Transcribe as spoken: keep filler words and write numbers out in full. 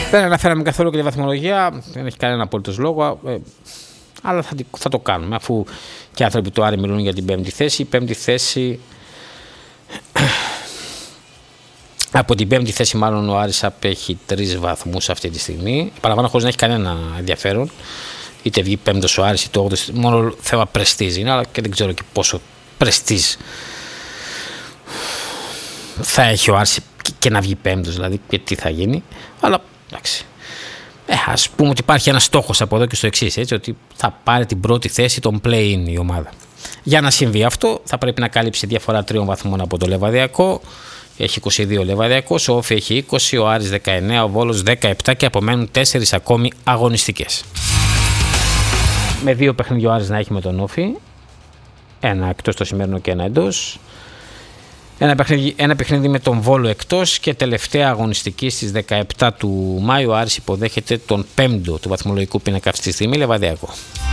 Δεν αναφέραμε καθόλου και τη βαθμολογία, δεν έχει κανένα απολύτως λόγο, ε, αλλά θα, θα το κάνουμε, αφού και οι άνθρωποι του Άρη μιλούν για την πέμπτη θέση. Η πέμπτη θέση, από την πέμπτη θέση μάλλον ο Άρης απέχει τρεις βαθμούς αυτή τη στιγμή, παραπάνω χωρίς να έχει κανένα ενδιαφέρον, είτε βγει πέμπτος ο Άρης είτε όγδοος, μόνο θέμα πρεστίζ είναι, αλλά και δεν ξέρω και πόσο πρεστίζ θα έχει ο Άρης και να βγει πέμπτος, δηλαδή και τι θα γίνει, αλλά εντάξει. Ε, ας πούμε ότι υπάρχει ένας στόχος από εδώ και στο εξής, έτσι, ότι θα πάρει την πρώτη θέση των play-in η ομάδα. Για να συμβεί αυτό θα πρέπει να κάλυψει διαφορά τριών βαθμών από το Λεβαδιακό. Έχει είκοσι δύο ο Λεβαδιακός, ο Όφη έχει είκοσι, ο Άρης δεκαεννέα, ο Βόλος δεκαεπτά και απομένουν τέσσερις ακόμη αγωνιστικές. Με δύο παιχνίδια ο Άρης να έχει με τον Όφη, ένα εκτός το σημερινό και ένα εντός. Ένα παιχνίδι, ένα παιχνίδι με τον Βόλο εκτός και τελευταία αγωνιστική στις δεκαεπτά του Μάιου. Ο Άρης υποδέχεται τον πέμπτο του βαθμολογικού πίνακα αυτή τη στιγμή, Λεβαδιακό.